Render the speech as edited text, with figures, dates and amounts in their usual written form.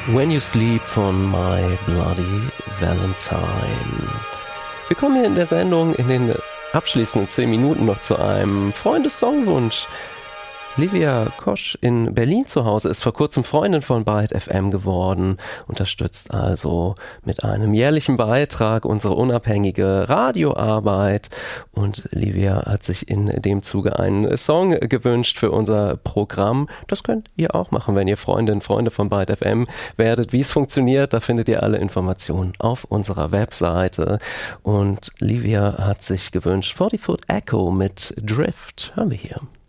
When You Sleep von My Bloody Valentine. Wir kommen hier in der Sendung in den abschließenden 10 Minuten noch zu einem Freundes-Songwunsch. Livia Kosch in Berlin zu Hause ist vor kurzem Freundin von Byte FM geworden, unterstützt also mit einem jährlichen Beitrag unsere unabhängige Radioarbeit, und Livia hat sich in dem Zuge einen Song gewünscht für unser Programm. Das könnt ihr auch machen, wenn ihr Freunde von Byte FM werdet. Wie es funktioniert, da findet ihr alle Informationen auf unserer Webseite, und Livia hat sich gewünscht 40 Foot Echo mit Drift. Hören wir hier.